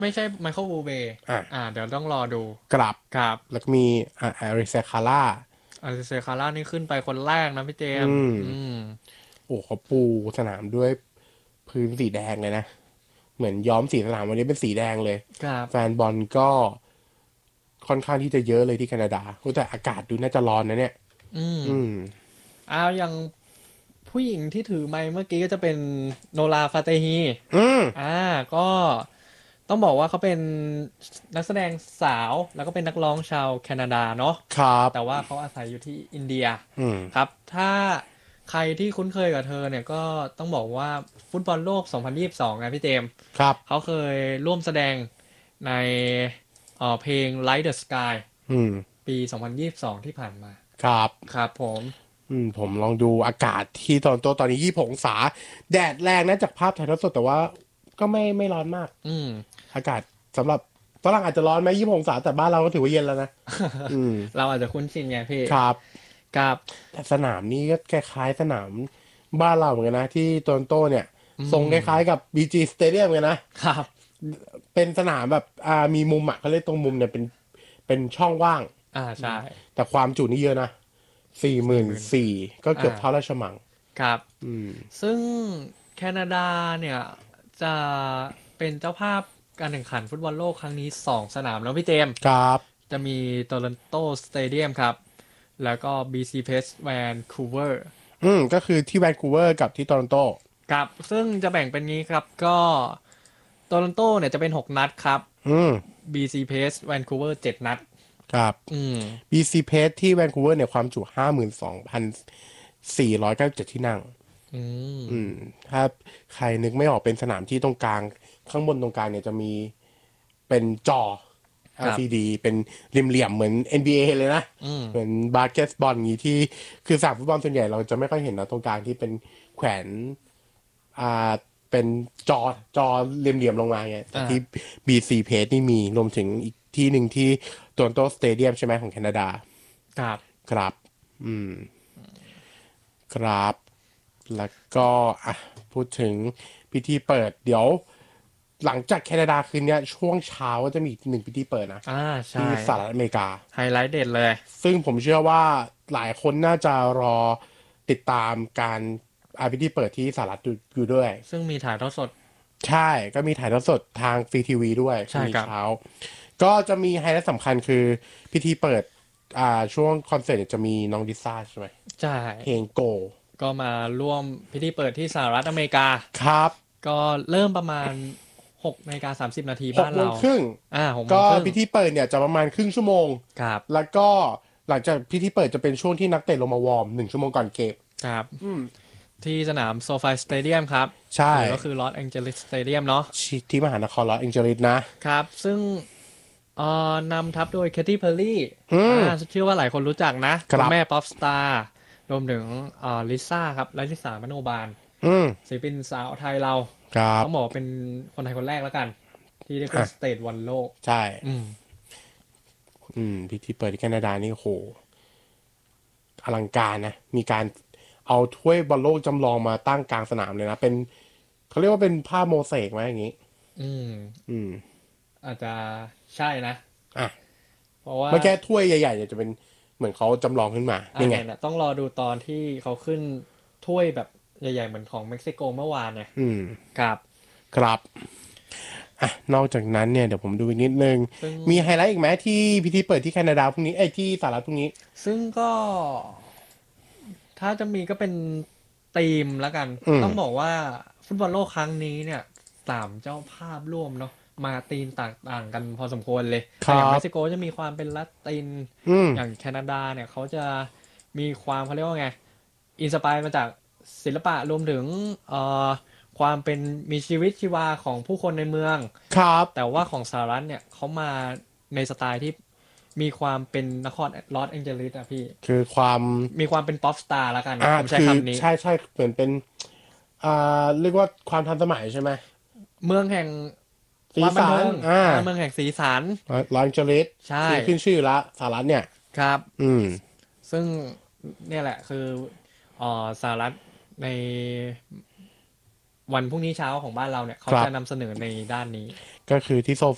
ไม่ใช่ไมเคิลบูเบเดี๋ยวต้องรอดูกลับครับแล้วก็มีอาริเซคาร่าอาริเซคาร่านี่ขึ้นไปคนแรกนะพี่เจอืมส์มมโอ้เขาปูสนามด้วยพื้นสีแดงเลยนะเหมือนย้อมสีสนามวันนี้เป็นสีแดงเลยครับแฟนบอลก็ค่อนข้างที่จะเยอะเลยที่แคนาดาแต่อากาศดูน่าจะร้อนนะเนี่ยอืมอืมอย่างผู้หญิงที่ถือไมค์เมื่อกี้ก็จะเป็นโนราฟาเตฮีอืมก็ต้องบอกว่าเขาเป็นนักแสดงสาวแล้วก็เป็นนักร้องชาวแคนาดาเนาะครับแต่ว่าเขาอาศัยอยู่ที่อินเดียอืมครับถ้าใครที่คุ้นเคยกับเธอเนี่ยก็ต้องบอกว่าฟุตบอลโลก 2022นะพี่เจมส์ครับเขาเคยร่วมแสดงในเพลง Light the Sky อืมปี 2022 ที่ผ่านมาครับครับผมผมลองดูอากาศที่ตอนตัวตอนนี้26 องศาแดดแรงนะจากภาพถ่ายทอดสดแต่ว่าก็ไม่ร้อนมากอืมอากาศสำหรับฝรั่งอาจจะร้อนไหม26 องศาแต่บ้านเราก็ถือว่าเย็นแล้วนะอืมเราอาจจะคุ้นชินไงพี่ครับกับแต่สนามนี้ก็คล้ายๆสนามบ้านเราเหมือนกันนะที่โตรอนโตเนี่ยอืทรงคมล้ายๆกับ BG Stadium เหมือนกันนะครับเป็นสนามแบบมีมุมเขาเรียกตรงมุมเนี่ยเป็นช่องว่างใช่แต่ความจุนี่เยอะนะสี่หมื่น 40,000 สี่ก็เกือบอ่าเท่าราชมังครับอืมซึ่งแคนาดาเนี่ยจะเป็นเจ้าภาพการแข่งขันฟุตบอลโลกครั้งนี้2 สนามแล้วพี่เจมส์ครับจะมีโตรอนโตสเตเดียมครับแล้วก็ BC Place Vancouver ก็คือที่แวนคูเวอร์กับที่โตรอนโตครับซึ่งจะแบ่งเป็นงี้ครับก็โตรอนโตเนี่ยจะเป็น6 นัดครับอืม BC Place Vancouver 7 นัดครับอืม BC Place ที่แวนคูเวอร์เนี่ยความจุ52,497ที่นั่งอืมอืมถ้าใครนึกไม่ออกเป็นสนามที่ตรงกลางข้างบนตรงกลางเนี่ยจะมีเป็นจอครับ LCD เป็นเหลี่ยมๆเหมือน NBA เลยนะอืมเหมือนบาสเกตบอลอย่างนี้ที่คือสนามฟุตบอลส่วนใหญ่เราจะไม่ค่อยเห็นนะตรงกลางที่เป็นแขวนอ่าเป็นจอเหลี่ยมๆลงมาไงแต่ที่ BC Place นี่มีรวมถึงอีกที่หนึ่งที่โตรอนโตสเตเดียมใช่ไหมของแคนาดาครับครับอืมครับ แล้วก็พูดถึงพิธีเปิดเดี๋ยวหลังจากแคนาดาคืนนี้ช่วงเช้าก็จะมีอีก1พิธีเปิดนะใช่ที่สหรัฐอเมริกาไฮไลท์เด็ดเลยซึ่งผมเชื่อว่าหลายคนน่าจะรอติดตามการพิธีเปิดที่สหรัฐอยู่ด้วยซึ่งมีถ่ายทอดสดใช่ก็มีถ่ายทอดสดทางฟรีทีวีด้วยพรุ่ใช่ครับงนี้เช้าก็จะมีไฮไลท์สำคัญคือพิธีเปิดช่วงคอนเสิร์ตเนี่ยจะมีน้องดิซ่าใช่ไหมใช่เพลงโกก็มาร่วมพิธีเปิดที่สหรัฐอเมริกาครับก็เริ่มประมาณ6:30 นาทีหกบ้านเราโมงครึ่งหกโมงก็ครึ่งพิธีเปิดเนี่ยจะประมาณครึ่งชั่วโมงครับแล้วก็หลังจากพิธีเปิดจะเป็นช่วงที่นักเตะลงมาวอร์ม1 ชั่วโมงก่อนเกมครับที่สนามโซฟาสเตเดียมครับใช่หรือก็คือลอสแองเจลิสสเตเดียมเนาะที่มหานครลอสแองเจลิสนะครับซึ่งนำทัพโดยแคทตี้เพอร์รี่อืมเชื่อว่าหลายคนรู้จักนะครับคุณแม่ป๊อปสตาร์รวมถึงลิซ่าครับและลิซ่ามโนบาลอืมศิลปินสาวไทยเราครับต้องบอกว่าเป็นคนไทยคนแรกแล้วกันที่ได้ขึ้นอ่ะสเตจวันโลกใช่อืมพิธีเปิดที่แคนาดานี่โหอลังการนะ มีการเอาถ้วยบอลโลกจำลองมาตั้งกลางสนามเลยนะ เป็นเขาเรียกว่าเป็นภาพโมเสกไหมอย่างนี้อืมอืมอาจจะใช่นะอ่ะเพราะว่าเมื่อกี้ถ้วยใหญ่ๆเนี่ยจะเป็นเหมือนเขาจำลองขึ้นมานี่ไงเนี่ยนะต้องรอดูตอนที่เขาขึ้นถ้วยแบบใหญ่ๆเหมือนของเม็กซิโกเมื่อวานเนี่ยอืมกับครับ นอกจากนั้นเนี่ยเดี๋ยวผมดูอีกนิดนึงซึ่งมีไฮไลท์อีกไหมที่พิธีเปิดที่แคนาดาพรุ่งนี้ที่สหรัฐพรุ่งนี้ซึ่งก็ถ้าจะมีก็เป็นธีมแล้วกันอืมต้องบอกว่าฟุตบอลโลกครั้งนี้เนี่ยเจ้าภาพร่วมเนาะมาธีมต่างๆกันพอสมควรเลยอย่างเม็กครับซิโกจะมีความเป็นละตินอืมอย่างแคนาดาเนี่ยเขาจะมีความเขาเรียกว่าไงอินสปายมาจากศิลปะรวมถึงเอ่อความเป็นมีชีวิตชีวาของผู้คนในเมืองครับแต่ว่าของสหรัฐเนี่ยเขามาในสไตล์ที่มีความเป็นนครลอสแองเจลิสอะพี่คือความมีความเป็นป๊อปสตาร์แล้วกันผมใช้คือคำนี้ใช่เหมือนเป็นเรียกว่าความทันสมัยใช่ไหมเมืองแห่งสีความบันสันเทิงเมืองแห่งสีสันลอสแองเจลิสใช่คือขึ้นชื่อละสหรัฐเนี่ยครับอืมซึ่งเนี่ยแหละคือสหรัฐใน วันพรุ่งนี้เช้าของบ้านเราเนี่ยเขาครับจะนำเสนอในด้านนี้ก็คือที่โซ